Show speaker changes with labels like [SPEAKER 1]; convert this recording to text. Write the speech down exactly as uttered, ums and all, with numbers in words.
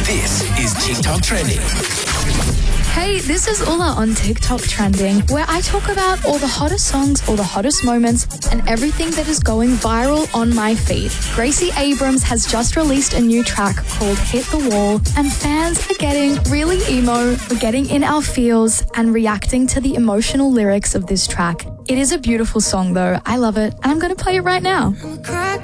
[SPEAKER 1] This is TikTok Trending.
[SPEAKER 2] Hey, this is Ulla on TikTok Trending, where I talk about all the hottest songs, all the hottest moments, and everything that is going viral on my feed. Gracie Abrams has just released a new track called Hit the Wall, and fans are getting really emo, we're getting in our feels, and reacting to the emotional lyrics of this track. It is a beautiful song though, I love it, and I'm going to play it right now.